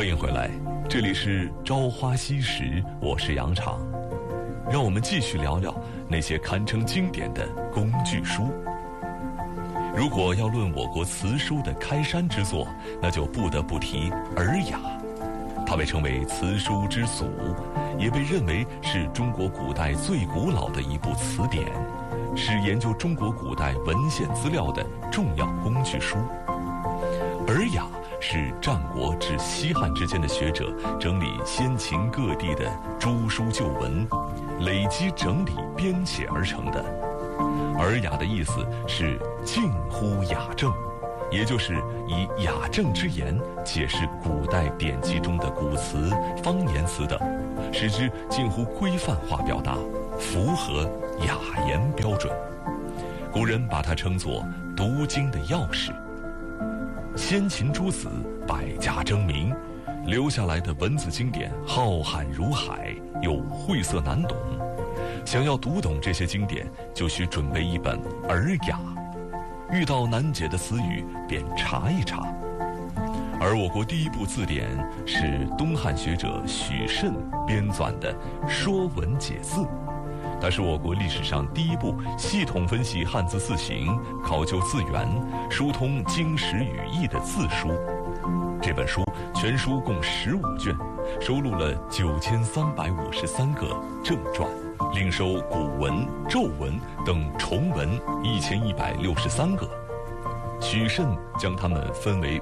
欢迎回来，这里是朝花夕拾，我是杨昶。让我们继续聊聊那些堪称经典的工具书。如果要论我国词书的开山之作，那就不得不提《尔雅》。它被称为词书之祖，也被认为是中国古代最古老的一部词典，是研究中国古代文献资料的重要工具书。《尔雅》是战国至西汉之间的学者整理先秦各地的诸书旧文，累积整理编写而成的。尔雅的意思是近乎雅正，也就是以雅正之言解释古代典籍中的古词、方言词等，使之近乎规范化表达，符合雅言标准。古人把它称作读经的钥匙。先秦诸子百家争鸣，留下来的文字经典浩瀚如海，又晦涩难懂。想要读懂这些经典，就需准备一本《尔雅》，遇到难解的词语便查一查。而我国第一部字典是东汉学者许慎编纂的《说文解字》，它是我国历史上第一部系统分析汉字字形、考究字源、疏通经史语义的字书。这本书全书共15卷，收录了9353个正传，另收古文、咒文等重文1163个。许慎将它们分为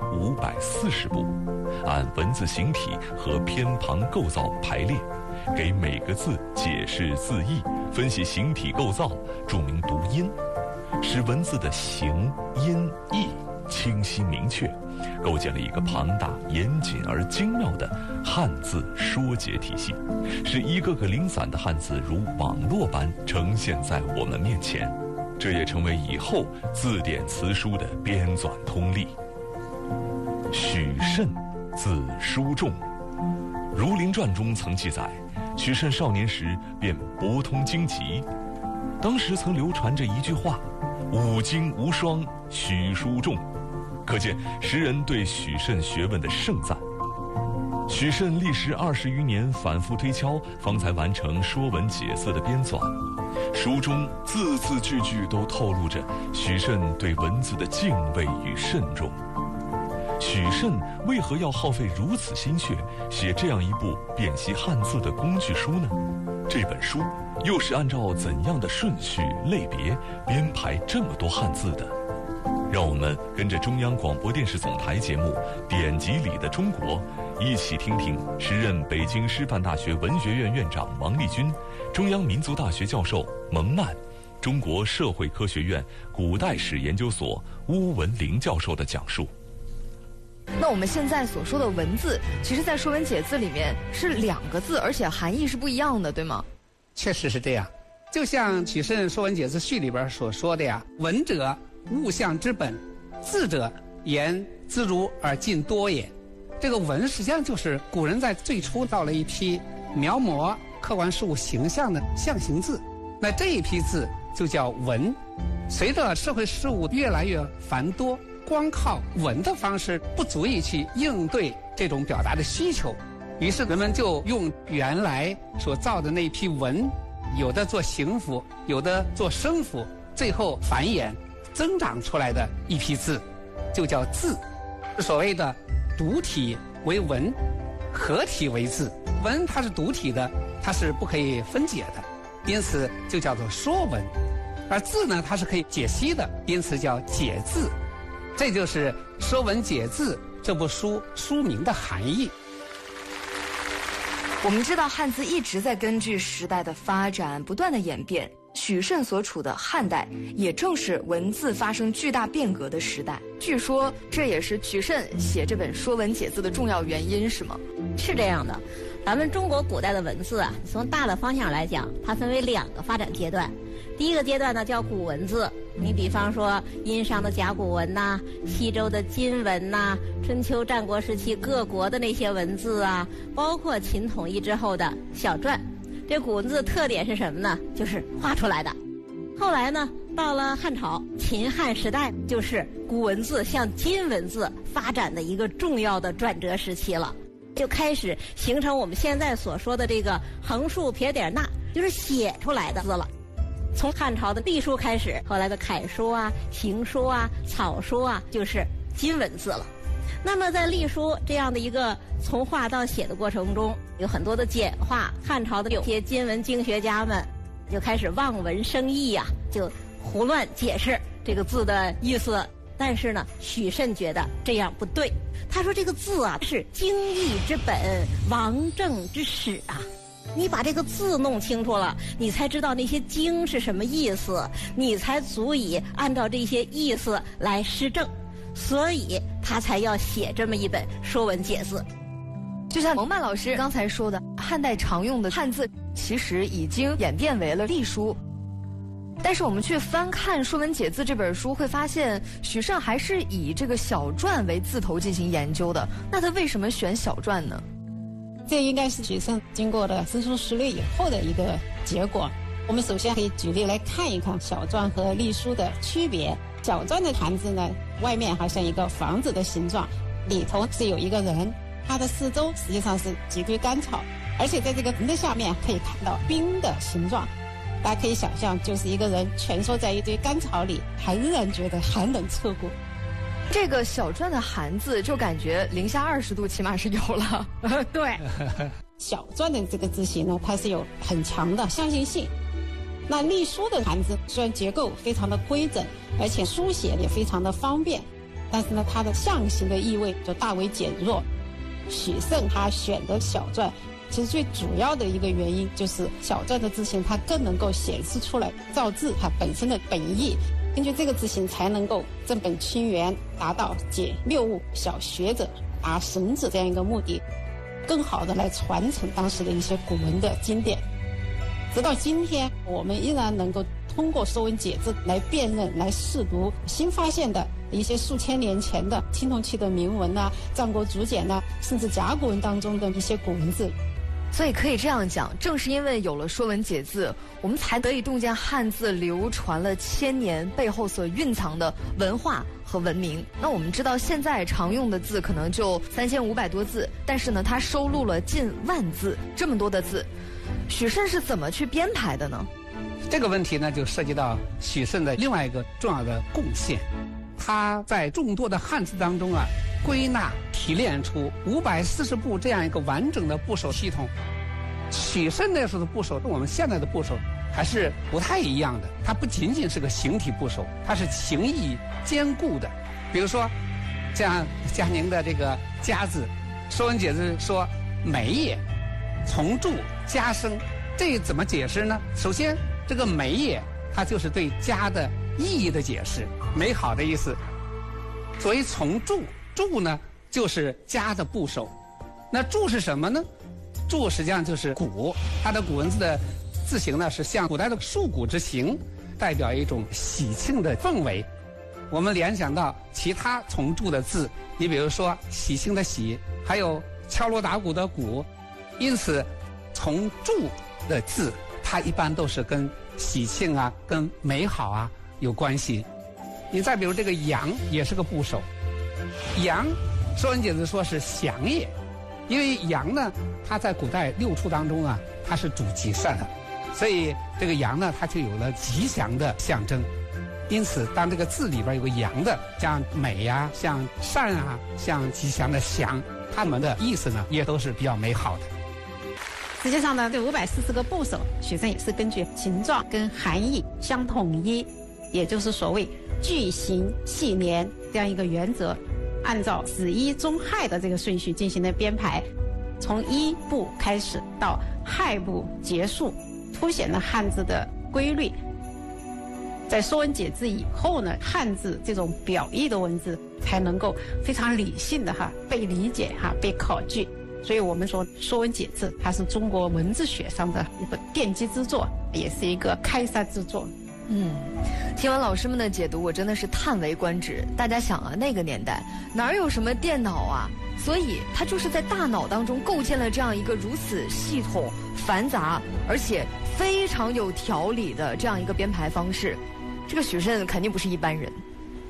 540部，按文字形体和偏旁构造排列，给每个字解释字义，分析形体构造，注明读音，使文字的形、音、义清晰明确，构建了一个庞大、严谨而精妙的汉字说解体系，使一个个零散的汉字如网络般呈现在我们面前。这也成为以后字典词书的编纂通例。许慎字书仲，《儒林传》中曾记载，许慎少年时便博通经籍，当时曾流传着一句话：“五经无双，许书仲。”可见时人对许慎学问的盛赞。许慎历时20余年反复推敲，方才完成《说文解字》的编纂。书中字字句句都透露着许慎对文字的敬畏与慎重。许慎为何要耗费如此心血写这样一部辨析汉字的工具书呢？这本书又是按照怎样的顺序类别编排这么多汉字的？让我们跟着中央广播电视总台节目《典籍里的中国》，一起听听时任北京师范大学文学院院长王立军、中央民族大学教授蒙曼、中国社会科学院古代史研究所邬文龄教授的讲述。 那我们现在所说的文字，其实在《说文解字》里面是2个字，而且含义是不一样的，对吗？ 确实是这样。就像许慎《说文解字序》里边所说的呀，文者物象之本，字者言自如而尽多也。这个文实际上就是古人在最初造了一批描摹客观事物形象的象形字，那这一批字就叫文。随着社会事物越来越繁多，光靠文的方式不足以去应对这种表达的需求，于是人们就用原来所造的那批文，有的做形符，有的做声符，最后繁衍增长出来的一批字，就叫字。所谓的独体为文，合体为字。文它是独体的，它是不可以分解的，因此就叫做说文。而字呢，它是可以解析的，因此叫解字。这就是《说文解字》这部书名的含义。 我们知道汉字一直在根据时代的发展不断的演变，许慎所处的汉代也正是文字发生巨大变革的时代。据说这也是许慎写这本《说文解字》的重要原因，是吗？ 是这样的，咱们中国古代的文字啊，从大的方向来讲，它分为2个发展阶段。第一个阶段呢叫古文字，你比方说殷商的甲骨文呐、西周的金文呐、春秋战国时期各国的那些文字啊，包括秦统一之后的小篆。这古文字的特点是什么呢？就是画出来的。后来呢，到了汉朝，秦汉时代，就是古文字向金文字发展的一个重要的转折时期了。 就开始形成我们现在所说的这个横竖撇点捺，就是写出来的字了。从汉朝的隶书开始，后来的楷书啊、行书啊、草书啊，就是金文字了。那么在隶书这样的一个从画到写的过程中，有很多的简化。汉朝的有些金文经学家们就开始望文生义呀，就胡乱解释这个字的意思。但是呢，许慎觉得这样不对。他说这个字啊是经义之本，王政之始啊。你把这个字弄清楚了，你才知道那些经是什么意思，你才足以按照这些意思来施政。所以他才要写这么一本《说文解字》。 就像蒙曼老师刚才说的，汉代常用的汉字其实已经演变为了隶书。但是我们去翻看《说文解字》这本书，会发现许慎还是以这个小篆为字头进行研究的。那他为什么选小篆呢？ 这应该是许慎经过了深思熟虑以后的一个结果。我们首先可以举例来看一看小篆和隶书的区别。小篆的汉字呢，外面好像一个房子的形状，里头是有一个人，它的四周实际上是几堆干草，而且在这个人的下面可以看到冰的形状。大家可以想象，就是一个人蜷缩在一堆干草里，还仍然觉得寒冷彻骨。 这个小篆的寒字就感觉零下20度起码是有了。 对， 小篆的这个字形呢，它是有很强的相信性。那隶书的汉字虽然结构非常的规整，而且书写也非常的方便，但是呢，它的象形的意味就大为减弱。许慎他选的小篆，其实最主要的一个原因就是小篆的字形它更能够显示出来造字它本身的本意，根据这个字形才能够正本清源，达到解谬误、小学者达神子这样一个目的，更好的来传承当时的一些古文的经典。直到今天，我们依然能够通过《说文解字》来辨认、来试读新发现的一些数千年前的青铜器的铭文啊、战国竹简啊，甚至甲骨文当中的一些古文字。 所以可以这样讲，正是因为有了《说文解字》，我们才得以洞见汉字流传了千年背后所蕴藏的文化和文明。那我们知道，现在常用的字可能就3500多字，但是呢，它收录了近万字，这么多的字，许慎是怎么去编排的呢？ 这个问题呢，就涉及到许慎的另外一个重要的贡献。他在众多的汉字当中啊，归纳提炼出540部这样一个完整的部首系统。许慎那时候的部首跟我们现在的部首还是不太一样的，它不仅仅是个形体部首，它是情意兼顾的。比如说像佳宁的这个家字，《说文解字》说美也，从注加声，这怎么解释呢？首先这个美也，它就是对家的意义的解释，美好的意思。所谓从注，注呢就是家的部首。那注是什么呢？注实际上就是鼓，它的古文字的字形呢是像古代的树鼓之形，代表一种喜庆的氛围。我们联想到其他从注的字，你比如说喜庆的喜，还有敲锣打鼓的鼓，因此从注的字它一般都是跟喜庆啊、跟美好啊有关系。你再比如这个阳也是个部首，阳《说文解字》说是祥也，因为阳呢它在古代六畜当中啊它是主吉善的，所以这个阳呢它就有了吉祥的象征。因此当这个字里边有个阳的，像美啊、像善啊、像吉祥的祥，它们的意思呢也都是比较美好的。 实际上呢，这540个部首，许慎也是根据形状跟含义相统一，也就是所谓句形系连这样一个原则，按照子一中亥的这个顺序进行的编排，从一部开始到亥部结束，凸显了汉字的规律。在《说文解字》以后呢，汉字这种表意的文字才能够非常理性的被理解被考据。所以我们说《说文解字》它是中国文字学上的一本奠基之作，也是一个开山之作。 听完老师们的解读，我真的是叹为观止。大家想啊，那个年代哪有什么电脑啊，所以他就是在大脑当中构建了这样一个如此系统、繁杂而且非常有条理的这样一个编排方式。这个许慎肯定不是一般人。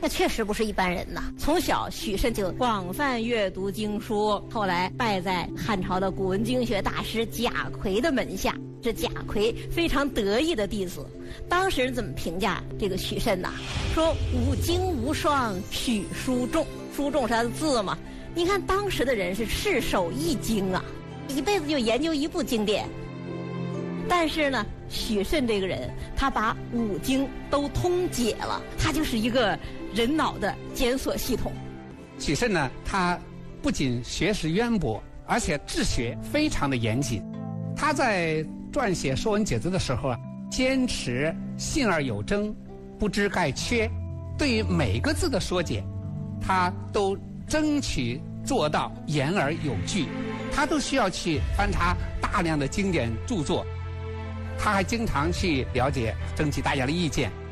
那确实不是一般人呐。从小许慎就广泛阅读经书，后来拜在汉朝的古文经学大师贾逵的门下，是贾逵非常得意的弟子。当时人怎么评价这个许慎呐？说五经无双，许书重。书重是他的字嘛？你看当时的人是赤手一经啊，一辈子就研究一部经典。但是呢，许慎这个人，他把五经都通解了，他就是一个人脑的检索系统。 许慎呢，他不仅学识渊博，而且治学非常的严谨。他在撰写《说文解字》的时候啊，坚持信而有征，不知盖缺。对于每个字的说解，他都争取做到言而有据。他都需要去翻查大量的经典著作。他还经常去了解，征集大家的意见。